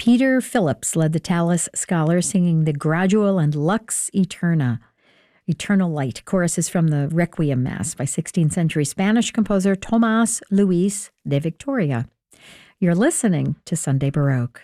Peter Phillips led the Tallis Scholars singing the Gradual and Lux Eterna, Eternal Light. Chorus is from the Requiem Mass by 16th century Spanish composer Tomás Luis de Victoria. You're listening to Sunday Baroque.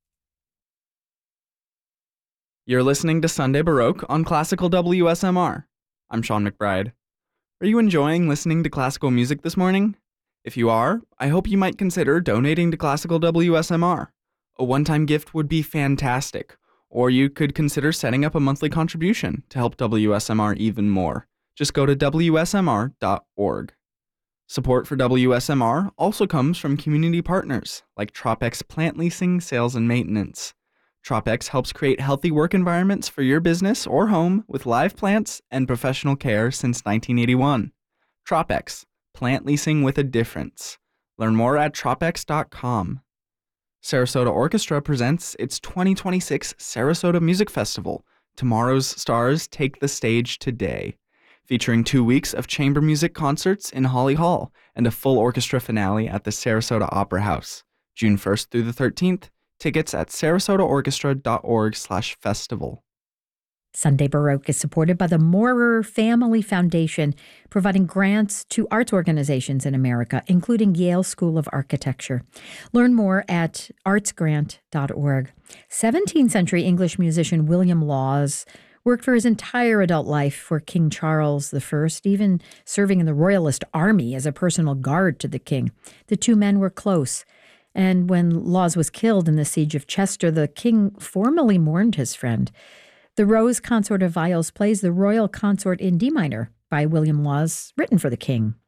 You're listening to Sunday Baroque on Classical WSMR. I'm Sean McBride. Are you enjoying listening to classical music this morning? If you are, I hope you might consider donating to Classical WSMR. A one-time gift would be fantastic, or you could consider setting up a monthly contribution to help WSMR even more. Just go to WSMR.org. Support for WSMR also comes from community partners like Tropex Plant Leasing, Sales and Maintenance. Tropex helps create healthy work environments for your business or home with live plants and professional care since 1981. Tropex, plant leasing with a difference. Learn more at tropex.com. Sarasota Orchestra presents its 2026 Sarasota Music Festival. Tomorrow's stars take the stage today, featuring 2 weeks of chamber music concerts in Holly Hall and a full orchestra finale at the Sarasota Opera House, June 1st through the 13th. Tickets at sarasotaorchestra.org/festival. Sunday Baroque is supported by the Moorer Family Foundation, providing grants to arts organizations in America, including Yale School of Architecture. Learn more at artsgrant.org. 17th century English musician William Laws worked for his entire adult life for King Charles I, even serving in the Royalist Army as a personal guard to the king. The two men were close. And when Laws was killed in the siege of Chester, the king formally mourned his friend. The Rose Consort of Viols plays the Royal Consort in D minor by William Laws, written for the king.